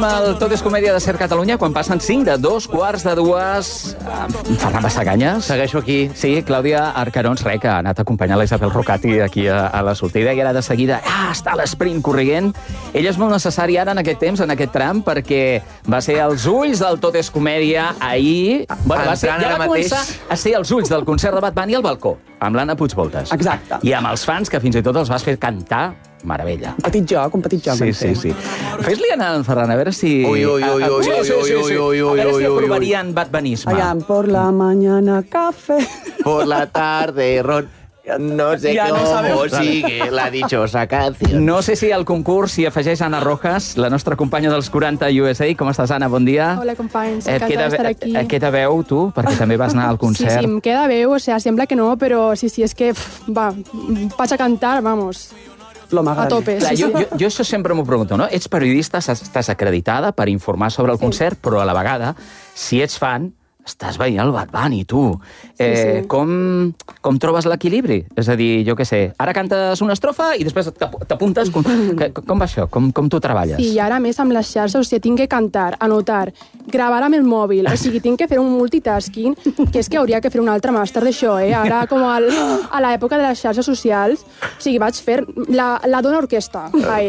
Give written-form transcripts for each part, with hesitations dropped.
Tenim el Tot és Comèdia de Ser Catalunya quan passen 5 de 2:15. Ferran Bassaganyes. Segueixo aquí. Sí, Clàudia Arcarons, que ha anat a acompanyar la Isabel Rocati aquí a la sortida, i ara de seguida està l'esprint corrient. Ella és molt necessari ara en aquest temps, en aquest tram, perquè va ser els ulls del Tot és Comèdia ahir. Bueno, ja va començar a ser els ulls del concert de Bad Bunny al balcó, amb l'Anna Puigvoltes. Exacte. I amb els fans, que fins i tot els vas fer cantar. Meravella. Un petit joc. Sí. Fes-li anar al Ferran, a veure si... Ui. A veure si aprovarien Bad Bunnyisme. Aviam, por la mañana café. Por la tarde, ron. No sé cómo sigue la dichosa canción. No sé si al concurs s'hi afegeix Anna Rojas, la nostra companya dels 40 USA. Com estàs, Anna? Bon dia. Hola, companys. Encantada d'estar aquí. Et queda veu, tu? Perquè també vas anar al concert. Sí, em queda veu. O sea, sembla que no, però sí, és que, vaig a cantar, vamos... A tope. Clar, jo això sempre m'ho pregunto, no? Ets periodista, estàs acreditada per informar sobre el concert, però a la vegada, si ets fan, estàs veient el Bad Bunny, tu. Com trobes l'equilibri? És a dir, jo què sé, ara cantes una estrofa i després t'apuntes. Com va això? Com tu treballes? Sí, i ara, més, amb les xarxes, o sigui, tinc que cantar, anotar, gravar amb el mòbil, o sigui, tinc que fer un multitasking, que és que hauria que fer un altre màster d'això, Ara, com a l'època de les xarxes socials, o sigui, vaig fer la dona orquestra.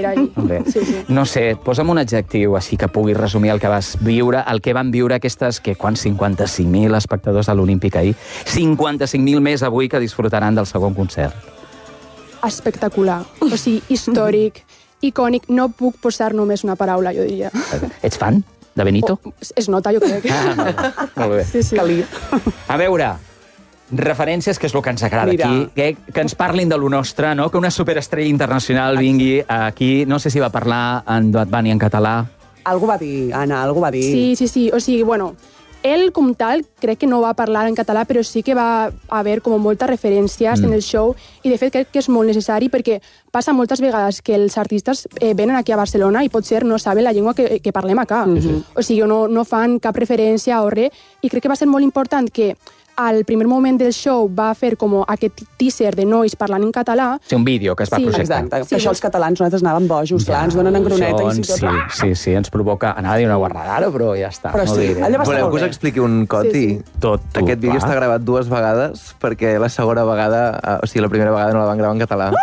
No sé, posa'm un adjectiu així que pugui resumir el que vas viure, el que van viure aquestes, quants 55.000 espectadors a l'Olímpic ahir, 55.000 més avui que disfrutaran del segon concert. Espectacular, o sigui, històric, icònic, no puc posar només una paraula, jo diria. Ets fan de Benito? Es nota, jo crec. Molt bé. Sí. A veure, referències, que és el que ens agrada aquí, que ens parlin de lo nostre, no? Que una superestrella internacional vingui aquí. No sé si va parlar en Bad Bunny en català. Algú va dir, Anna, algú va dir... Sí, o sigui, bueno... Ell, com tal, crec que no va parlar en català, però sí que va haver com moltes referències en el show, i de fet crec que és molt necessari perquè passa moltes vegades que els artistes venen aquí a Barcelona i potser no saben la llengua que parlem acá. O sigui, no fan cap referència o res, i crec que va ser molt important que al primer moment del show va fer com aquest teaser de nois parlant en català. Sí, un vídeo que es va projectar. Exacte, que això els catalans nosaltres anàvem bojos, clar, ens donen engroneta i tot. Sí, ens provoca... Anava a dir una guarradara, però ja està. Però sí, allà va estar Voleu molt que us bé. expliqui un coti? Tot, tu. Aquest vídeo està gravat 2 vegades, perquè la segona vegada, o sigui, la primera vegada no la van gravar en català.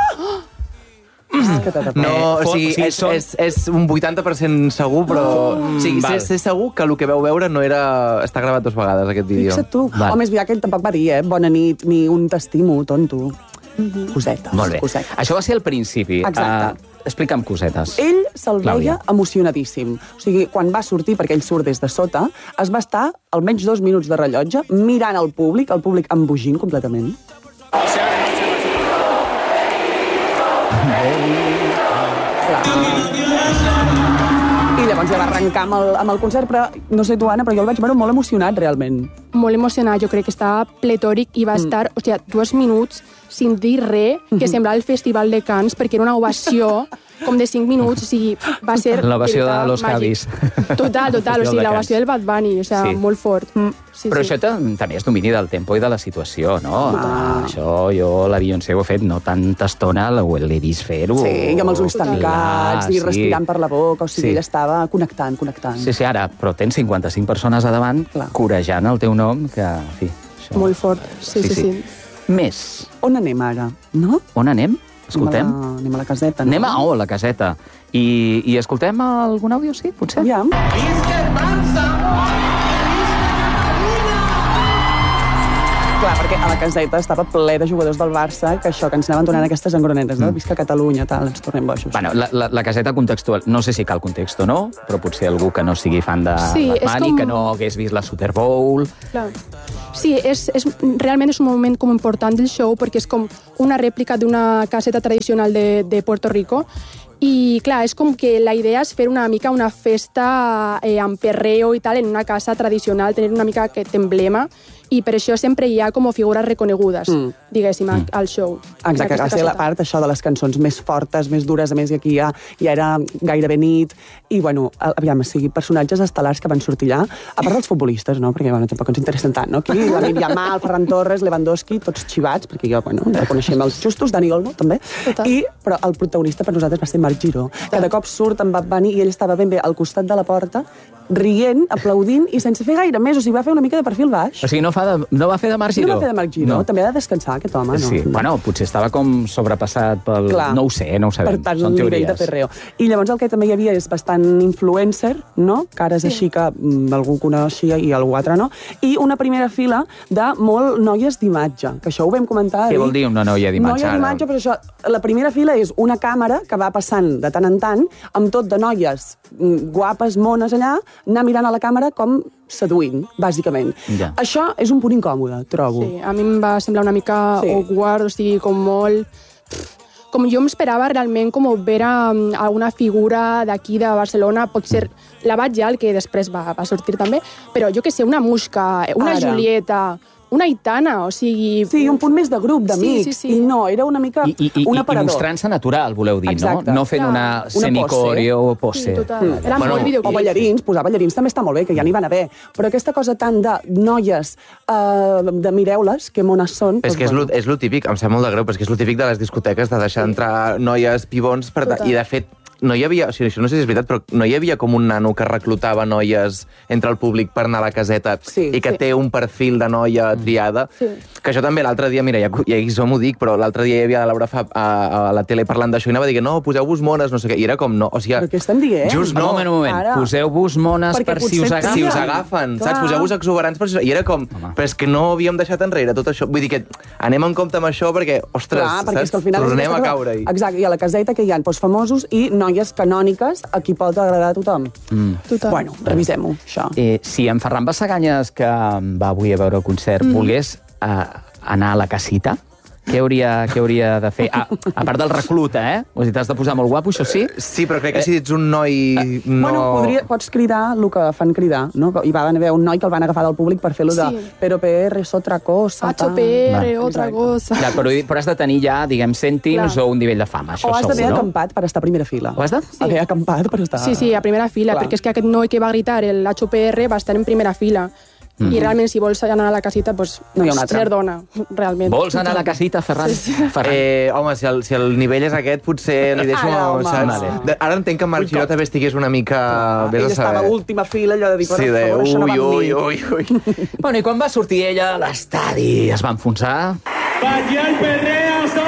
No, o sigui, és un 80% segur, però... O sigui, sé segur que el que veu veure no era... Està gravat 2 vegades, aquest vídeo. Fixa't tu. Home, és veritat que ell tampoc va dir, Bona nit, ni un t'estimo, tonto. Cosetes. Molt bé. Això va ser el principi. Exacte. Explica'm cosetes. Ell se'l veia emocionadíssim. O sigui, quan va sortir, perquè ell surt des de sota, es va estar almenys 2 minuts de rellotge mirant el públic embogint completament. I llavors ja va arrencar amb el concert, però no sé tu, Anna, però jo el vaig veure molt emocionat, realment. Molt emocionat, jo crec que estava pletòric i va estar, o sigui, 2 minuts sin dir res, que semblava el Festival de Cannes, perquè era una ovació com de 5 minuts, o sigui, va ser... L'ovació de los Javis. Total, o sigui, l'ovació del Bad Bunny, o sigui, molt fort. Però això també és domini del tempo i de la situació, no? Això jo, la Beyoncé ho he fet no tanta estona, l'he vist fer-ho. Sí, i amb els ulls tancats i respirant per la boca, o sigui, ell estava connectant. Sí, ara, però tens 55 persones a davant corejant el teu nom, que, en fi... Molt fort, sí. Més. On anem ara, no? On anem? Escoltem? Anem a la caseta, no? Anem a la caseta. I escoltem algun àudio, sí? Potser? Aviam. Clar, perquè a la caseta estava ple de jugadors del Barça, que això, que ens anaven donant aquestes engronetes, no? Visca Catalunya, tal, ens tornem boixos. Bueno, la caseta contextual, no sé si cal context o no, però potser algú que no sigui fan de Bad Bunny, que no hagués vist la Super Bowl... Clar. Sí, realment és un moment com important del show, perquè és com una rèplica d'una caseta tradicional de Puerto Rico, i clar, és com que la idea és fer una mica una festa amb perreo i tal, en una casa tradicional, tenir una mica aquest emblema, i per això sempre hi ha com figures reconegudes, diguéssim, al show. Exacte, que va ser la part això de les cançons més fortes, més dures, a més, i aquí ja era gairebé nit, i, bueno, aviam, sigui personatges estel·lars que van sortir allà, a part dels futbolistes, no?, perquè, bueno, tampoc ens interessen tant, no?, aquí, la Lamine Yamal, Ferran Torres, Lewandowski, tots xivats, perquè jo, bueno, ja coneixem els justos, Dani Olmo, també, però el protagonista per nosaltres va ser Marc Giró, que de cop surt amb Bad Bunny i ell estava ben bé al costat de la porta, rient, aplaudint i sense fer gaire més, o sigui, va fer una mica de perfil baix. O sigui, no va fer de Marc Giró? No va fer de Marc Giró, també ha de descansar aquest home, no? Sí, bueno, potser estava com sobrepassat pel... Clar, no ho sé, no ho sabem. Per tant, Són nivell teories. de perreo. I llavors el que també hi havia és bastant influencer, no? Cares així que algú coneixia i algú altre no. I una primera fila de molt noies d'imatge, que això ho vam comentar. Què vol dir una noia d'imatge? Noia d'imatge, però això, la primera fila és una càmera que va passant de tant en tant, amb tot de noies guapes, mones allà, anar mirant a la càmera com seduint, bàsicament. Ja. Això és un punt incòmode, trobo. Sí, a mi em va semblar una mica awkward, o sigui, com molt... Com jo m'esperava realment com veure alguna figura d'aquí de Barcelona, potser la Batjal, que després va sortir també, però jo que sé, una Muixca, una Julieta, una Aitana, o sigui... Sí, un punt més de grup, d'amics. Sí. I no, era una mica un aparador. I mostrant-se natural, voleu dir, exacte. No fent una semicoreo o pose. Sí, total. Era molt videoclip. O ballarins, posar ballarins també està molt bé, que ja n'hi van haver. Però aquesta cosa tant de noies, de mireu-les, que mones són... És que és lo típic, em sap molt de greu, però és que és lo típic de les discoteques, de deixar entrar noies pibons, i de fet no hi havia, o sigui, això no sé si és veritat, però no hi havia com un nano que reclutava noies entre el públic per anar a la caseta i que té un perfil de noia triada. Sí. Que això també l'altre dia, mira, ja m'ho dic, però l'altre dia hi havia la Laura Fab a la tele parlant d'això i anava a dir que no, poseu-vos mones, no sé què, i era com no, o sigui... Però què estem dient? Just no. Un moment. Poseu-vos mones per si us agafen. Si us agafen, saps? Poseu-vos exuberants per si... I era com, però és que no havíem deixat enrere tot això. Vull dir que anem en compte amb això perquè, ostres, saps? Tornem a caure-hi. Exacte, i a la caseta que hi ha famosos i noies canòniques a qui pot agradar a tothom. Total. Bueno, revisem-ho, això. Si en Ferran Bassaganyes, que va avui a veure el concert, volgués anar a la casita, què hauria de fer? A part del recluta, O sigui, t'has de posar molt guapo, això sí? Sí, però crec que si ets un noi... Bueno, pots cridar el que fan cridar, no? Hi va haver un noi que el van agafar del públic per fer-lo de pero PR es otra cosa. PR, otra cosa. Clar, però has de tenir ja, diguem, cèntims o un nivell de fama, això segur, no? O has d'haver acampat per estar a primera fila. Ho has de? Haver acampat per estar... Sí, a primera fila, perquè és que aquest noi que va gritar el HPR va estar en primera fila. I realment, si vols anar a la casita, doncs no hi ha una altra. Ser dona, realment. Vols anar a la casita, Ferran? Sí. Home, si el nivell és aquest, potser li deixo... Ara entenc que Marc Giró també estigués una mica... Ell estava a última fila, allò de dir, per favor, això no va amb mi. Bueno, i quan va sortir ella, l'estadi es va enfonsar. Batllal perrea,